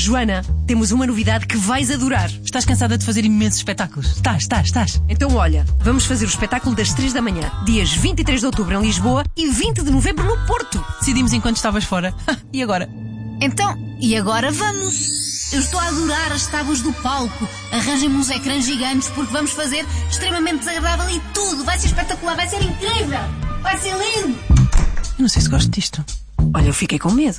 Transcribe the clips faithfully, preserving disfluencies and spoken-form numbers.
Joana, temos uma novidade que vais adorar. Estás cansada de fazer imensos espetáculos? Estás, estás, estás. Então olha, vamos fazer o espetáculo das três da manhã, dias vinte e três de outubro em Lisboa e vinte de novembro no Porto. Decidimos enquanto estavas fora. E agora? Então, e agora vamos? Eu estou a adorar as tábuas do palco. Arranjem-me uns ecrãs gigantes porque vamos fazer extremamente desagradável e tudo. Vai ser espetacular, vai ser incrível. Vai ser lindo. Eu não sei se gosto disto. Olha, eu fiquei com medo.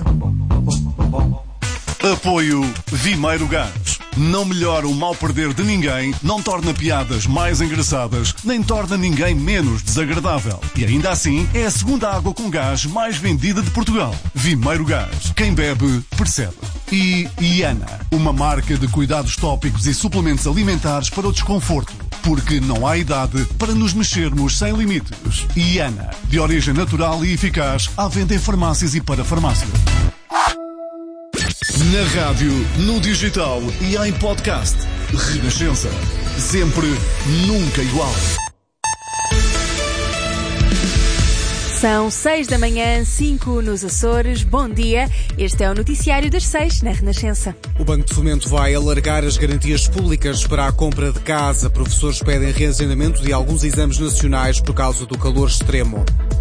Apoio Vimeiro Gás. Não melhora o mal perder de ninguém, não torna piadas mais engraçadas, nem torna ninguém menos desagradável. E ainda assim, é a segunda água com gás mais vendida de Portugal. Vimeiro Gás. Quem bebe, percebe. E Iana, uma marca de cuidados tópicos e suplementos alimentares para o desconforto. Porque não há idade para nos mexermos sem limites. Iana, de origem natural e eficaz, à venda em farmácias e para farmácias. Na rádio, no digital e em podcast. Renascença. Sempre, nunca igual. São seis da manhã, cinco nos Açores. Bom dia. Este é o noticiário das seis na Renascença. O Banco de Fomento vai alargar as garantias públicas para a compra de casa. Professores pedem reagendamento de alguns exames nacionais por causa do calor extremo.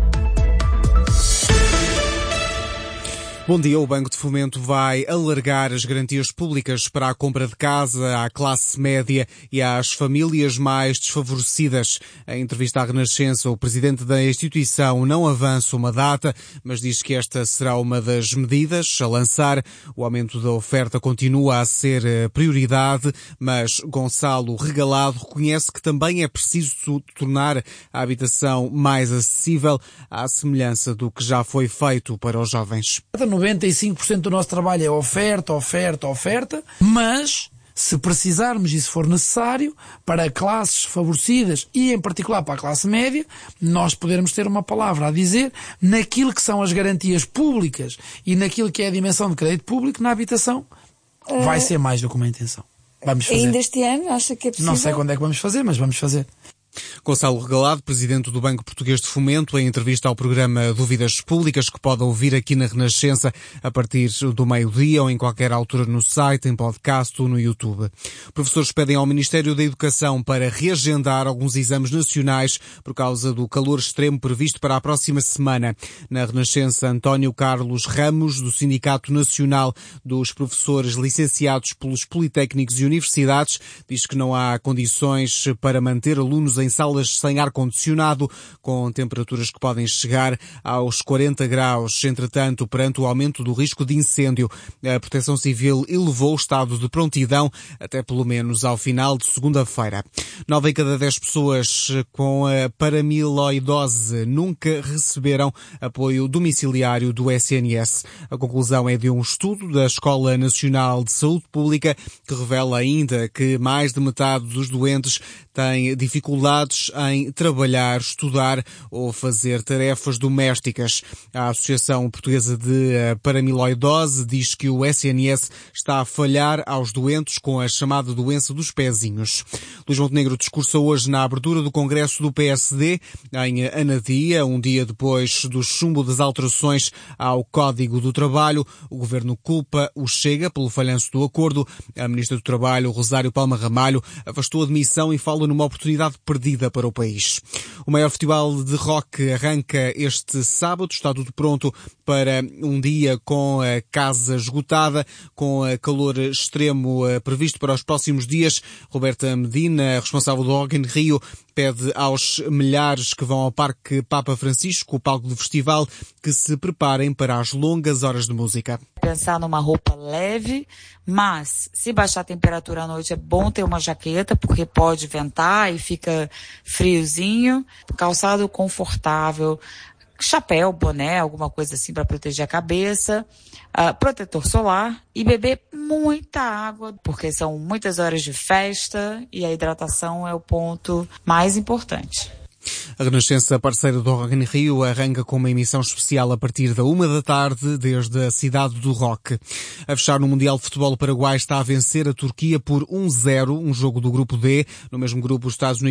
Bom dia. O Banco de Fomento vai alargar as garantias públicas para a compra de casa à classe média e às famílias mais desfavorecidas. Em entrevista à Renascença, o presidente da instituição não avança uma data, mas diz que esta será uma das medidas a lançar. O aumento da oferta continua a ser prioridade, mas Gonçalo Regalado reconhece que também é preciso tornar a habitação mais acessível, à semelhança do que já foi feito para os jovens. noventa e cinco por cento do nosso trabalho é oferta, oferta, oferta, mas se precisarmos e se for necessário, para classes favorecidas e em particular para a classe média, nós podermos ter uma palavra a dizer naquilo que são as garantias públicas e naquilo que é a dimensão de crédito público na habitação, uh, vai ser mais do que uma intenção. Vamos fazer. Ainda este ano, acha que é possível? Não sei quando é que vamos fazer, mas vamos fazer. Gonçalo Regalado, presidente do Banco Português de Fomento, em entrevista ao programa Dúvidas Públicas, que pode ouvir aqui na Renascença a partir do meio-dia ou em qualquer altura no site, em podcast ou no YouTube. Professores pedem ao Ministério da Educação para reagendar alguns exames nacionais por causa do calor extremo previsto para a próxima semana. Na Renascença, António Carlos Ramos, do Sindicato Nacional dos Professores Licenciados pelos Politécnicos e Universidades, diz que não há condições para manter alunos em em salas sem ar-condicionado, com temperaturas que podem chegar aos quarenta graus. Entretanto, perante o aumento do risco de incêndio, a Proteção Civil elevou o estado de prontidão até pelo menos ao final de segunda-feira. Nove em cada dez pessoas com a paramiloidose nunca receberam apoio domiciliário do S N S. A conclusão é de um estudo da Escola Nacional de Saúde Pública que revela ainda que mais de metade dos doentes têm dificuldades em trabalhar, estudar ou fazer tarefas domésticas. A Associação Portuguesa de Paramiloidose diz que o S N S está a falhar aos doentes com a chamada doença dos pezinhos. Luís Montenegro discursa hoje na abertura do Congresso do P S D em Anadia, um dia depois do chumbo das alterações ao Código do Trabalho. O Governo culpa o Chega pelo falhanço do acordo. A Ministra do Trabalho, Rosário Palma Ramalho, afastou a demissão e fala numa oportunidade perdida para o país. O maior festival de rock arranca este sábado, está tudo pronto para um dia com a casa esgotada, com calor extremo previsto para os próximos dias. Roberta Medina, responsável do Rock in Rio, pede aos milhares que vão ao Parque Papa Francisco, o palco do festival, que se preparem para as longas horas de música. Pensar numa roupa leve, mas se baixar a temperatura à noite é bom ter uma jaqueta, porque pode ventar e fica friozinho. Calçado confortável, chapéu, boné, alguma coisa assim para proteger a cabeça, uh, protetor solar e beber muita água, porque são muitas horas de festa e a hidratação é o ponto mais importante. A Renascença, parceira do Rock in Rio, arranca com uma emissão especial a partir da uma da tarde desde a cidade do Rock. A fechar no Mundial de Futebol, o Paraguai está a vencer a Turquia por um zero, um jogo do Grupo D. No mesmo grupo, os Estados Unidos